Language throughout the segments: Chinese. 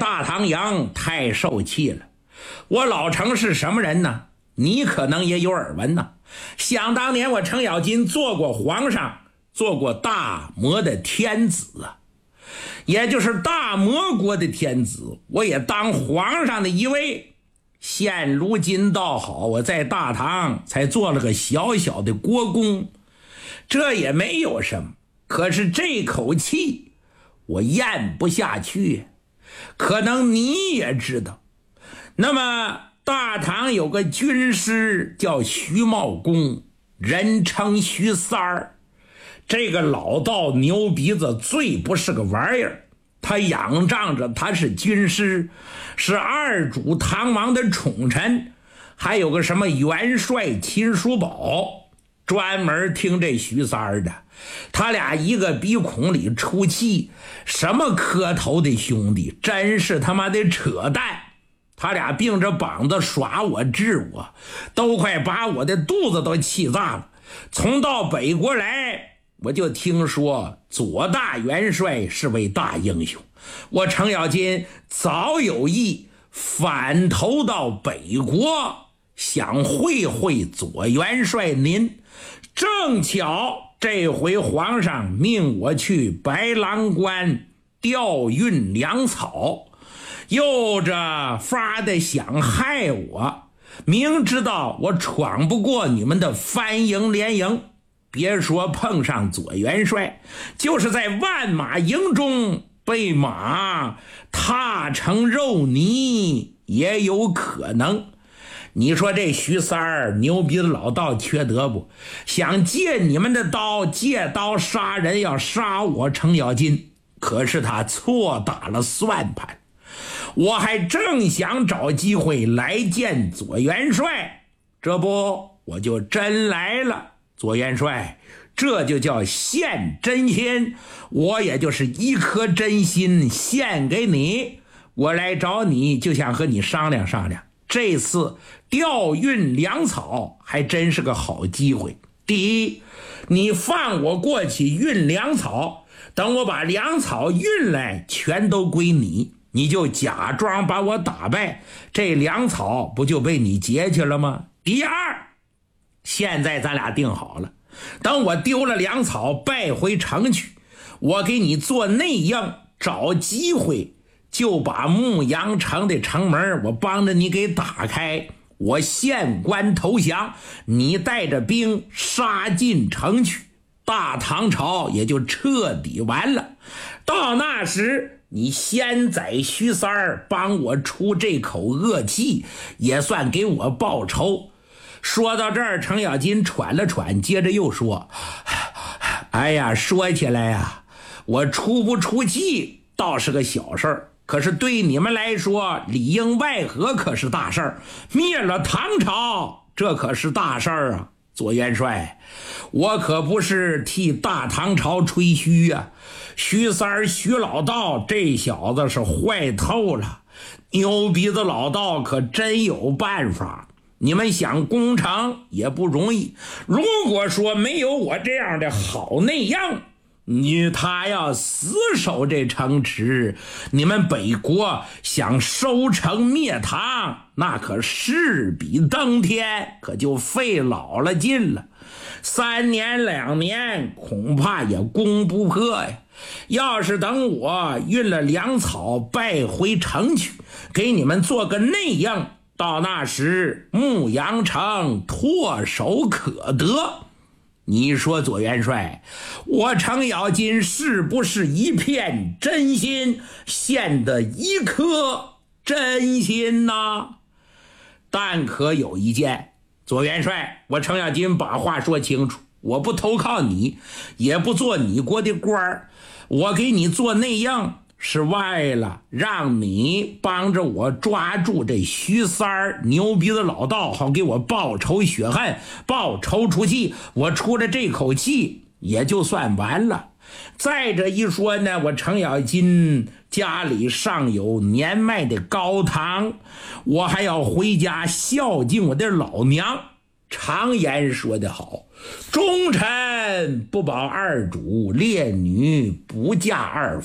大唐营太受气了。我老程是什么人呢？你可能也有耳闻呢。想当年我程咬金做过皇上，做过大魔的天子啊，也就是大魔国的天子，我也当皇上的一位。现如今倒好，我在大唐才做了个小小的国公，这也没有什么。可是这口气我咽不下去，可能你也知道。那么大唐有个军师叫徐茂公，人称徐三儿。这个老道牛鼻子最不是个玩意儿，他仰仗着他是军师，是二主唐王的宠臣，还有个什么元帅秦叔宝，专门听这徐三儿的。他俩一个鼻孔里出气，什么磕头的兄弟，真是他妈的扯淡。他俩并着膀子耍我治我，都快把我的肚子都气炸了。从到北国来，我就听说左大元帅是位大英雄，我程咬金早有意反投到北国，想会会左元帅您。正巧这回皇上命我去白狼关调运粮草，又着法的想害我，明知道我闯不过你们的番营联营，别说碰上左元帅，就是在万马营中被马踏成肉泥也有可能。你说这徐三儿牛鼻子老道缺德不？想借你们的刀，借刀杀人，要杀我程咬金。可是他错打了算盘，我还正想找机会来见左元帅，这不我就真来了。左元帅，这就叫献真心，我也就是一颗真心献给你。我来找你就想和你商量商量，这次调运粮草还真是个好机会。第一，你放我过去运粮草，等我把粮草运来全都归你，你就假装把我打败，这粮草不就被你劫去了吗？第二，现在咱俩定好了，等我丢了粮草败回城去，我给你做内应，找机会就把牧羊城的城门我帮着你给打开，我县官投降，你带着兵杀进城去，大唐朝也就彻底完了。到那时你先宰徐三儿，帮我出这口恶气，也算给我报仇。说到这儿，程咬金喘了喘，接着又说，哎呀，说起来呀，我出不出气倒是个小事儿，可是对你们来说，里应外合可是大事儿，灭了唐朝这可是大事儿啊。左元帅，我可不是替大唐朝吹嘘啊，徐三儿徐老道这小子是坏透了，牛鼻子老道可真有办法，你们想攻城也不容易。如果说没有我这样的好内应，他要死守这城池，你们北国想收城灭唐，那可势比登天，可就费老了劲了。3年2年恐怕也攻不破呀。要是等我运了粮草败回城去，给你们做个内应，到那时牧羊城唾手可得。你说左元帅，我程咬金是不是一片真心，献的一颗真心呢？但可有一件，左元帅，我程咬金把话说清楚，我不投靠你，也不做你国的官儿，我给你做内应，是为了让你帮着我抓住这徐三儿牛鼻子老道，好给我报仇雪恨，报仇出气，我出了这口气也就算完了。再者一说呢，我程咬金家里尚有年迈的高堂，我还要回家孝敬我的老娘。常言说得好，忠臣不保二主，烈女不嫁二夫。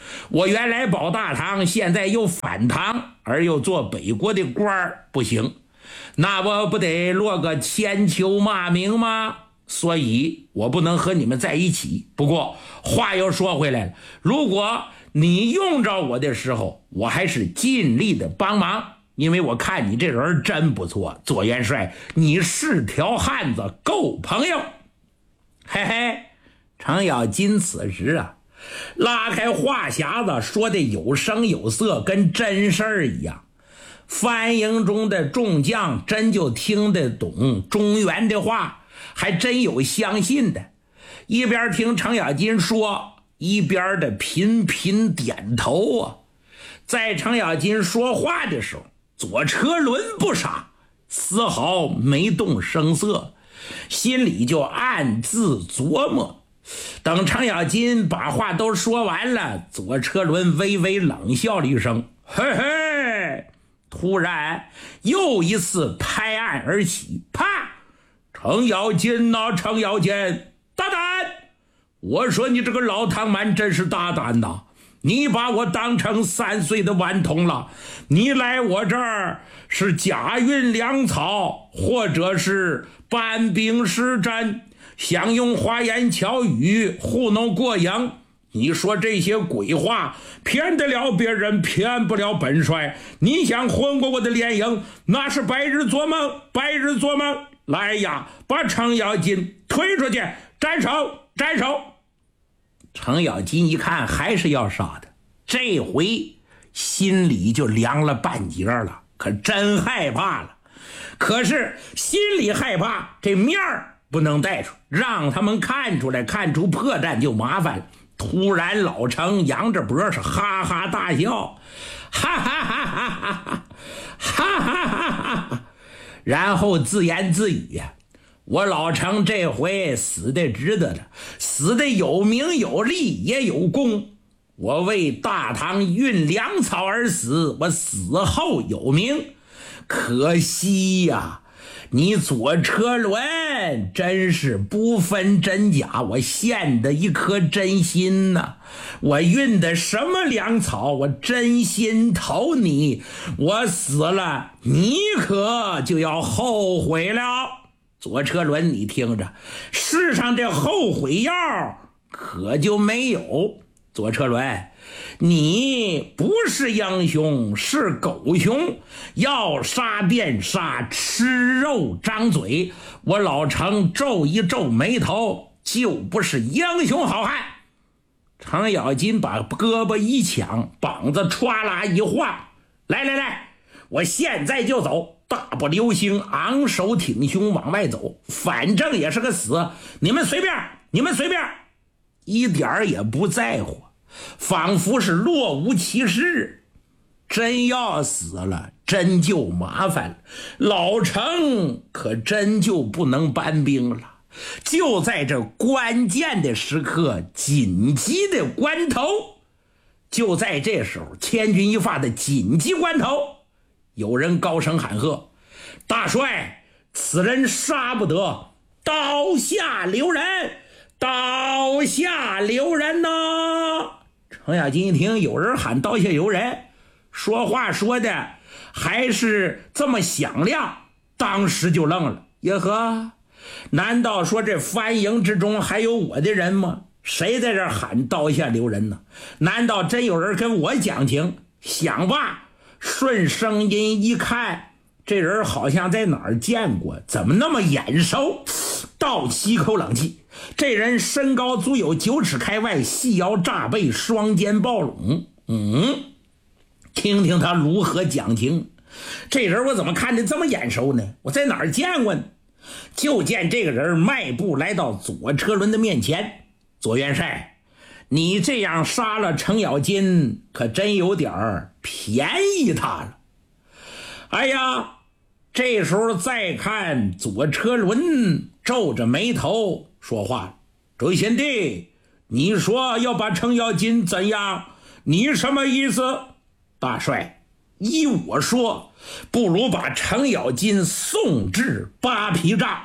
我原来保大唐，现在又反唐，而又做北国的官儿，不行，那我不得落个千秋骂名吗？所以我不能和你们在一起。不过话又说回来了，如果你用着我的时候，我还是尽力的帮忙，因为我看你这人真不错，左元帅，你是条汉子，够朋友。嘿嘿，程咬金此时啊，拉开话匣子说的有声有色，跟真事儿一样。番营中的众将真就听得懂中原的话，还真有相信的，一边听程咬金说，一边的频频点头啊。在程咬金说话的时候，左车轮不傻，丝毫没动声色，心里就暗自琢磨。等程咬金把话都说完了，左车轮微微冷笑了一声，嘿嘿，突然又一次拍案而起，啪！程咬金呐，程咬金，大胆！我说你这个老唐蛮真是大胆呐！你把我当成3岁的顽童了，你来我这儿是假运粮草，或者是搬兵施阵，想用花言巧语糊弄过营。你说这些鬼话骗得了别人，骗不了本帅，你想混过我的连营，那是白日做梦，白日做梦。来呀，把程咬金推出去，斩首，斩首！程咬金一看还是要杀的，这回心里就凉了半截了，可真害怕了。可是心里害怕，这面儿不能带出，让他们看出来，看出破绽就麻烦了。突然老程扬着脖是哈哈大笑，哈哈哈哈哈哈，哈哈哈哈哈，然后自言自语呀，我老程这回死的值得了，死的有名有利也有功。我为大唐运粮草而死，我死后有名。可惜呀，你左车轮真是不分真假，我献的一颗真心呐！我运的什么粮草，我真心投你，我死了，你可就要后悔了。左车轮，你听着，世上这后悔药可就没有。左车轮，你不是英雄，是狗熊，要杀便杀，吃肉张嘴。我老程皱一皱眉头，就不是英雄好汉。程咬金把胳膊一抢，膀子歘啦一晃，来来来，我现在就走。大步流星，昂首挺胸往外走，反正也是个死，你们随便，你们随便，一点也不在乎，仿佛是若无其事。真要死了，真就麻烦了，老程可真就不能搬兵了。就在这关键的时刻，紧急的关头，就在这时候，千钧一发的紧急关头，有人高声喊喝，大帅，此人杀不得，刀下留人，刀下留人呐！程咬金一听有人喊刀下留人，说话说的还是这么响亮，当时就愣了，耶呵，难道说这番营之中还有我的人吗？谁在这喊刀下留人呢？难道真有人跟我讲情？想吧，顺声音一看，这人好像在哪儿见过，怎么那么眼熟？倒吸口冷气，这人身高足有9尺开外，细腰炸背，双肩抱拢。听听他如何讲情。这人我怎么看着这么眼熟呢？我在哪儿见过呢？就见这个人迈步来到左车轮的面前，左元帅，你这样杀了程咬金，可真有点便宜他了。哎呀，这时候再看左车轮皱着眉头说话，周贤弟，你说要把程咬金怎样？你什么意思？大帅，依我说，不如把程咬金送至8匹帐，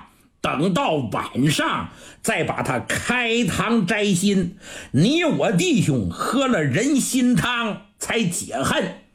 等到晚上再把他开膛摘心，你我弟兄喝了人心汤才解恨。